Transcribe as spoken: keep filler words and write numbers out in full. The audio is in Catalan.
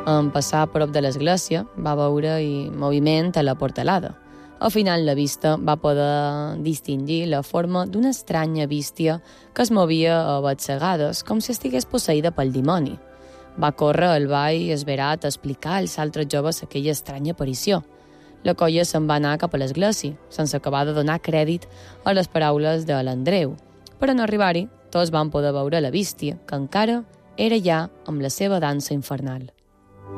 En passar a prop de l'església, va veure-hi moviment a la portalada. Al final la vista va poder distingir la forma d'una estranya bístia que es movia a batzegades com si estigués posseïda pel dimoni. Va córrer al ball esverat a explicar als altres joves aquella estranya aparició. La colla se'n va anar cap a l'església, sense acabar de donar crèdit a les paraules de l'Andreu. Per en arribar-hi, tots van poder veure la bístia, que encara era ja amb la seva dansa infernal.